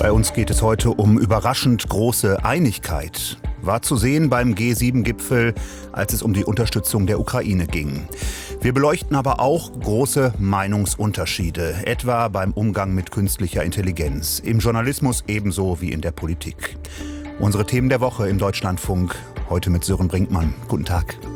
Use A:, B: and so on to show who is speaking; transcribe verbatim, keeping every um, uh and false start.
A: Bei uns geht es heute um überraschend große Einigkeit. War zu sehen beim G sieben Gipfel, als es um die Unterstützung der Ukraine ging. Wir beleuchten aber auch große Meinungsunterschiede, etwa beim Umgang mit künstlicher Intelligenz, im Journalismus ebenso wie in der Politik. Unsere Themen der Woche im Deutschlandfunk, heute mit Sören Brinkmann. Guten Tag.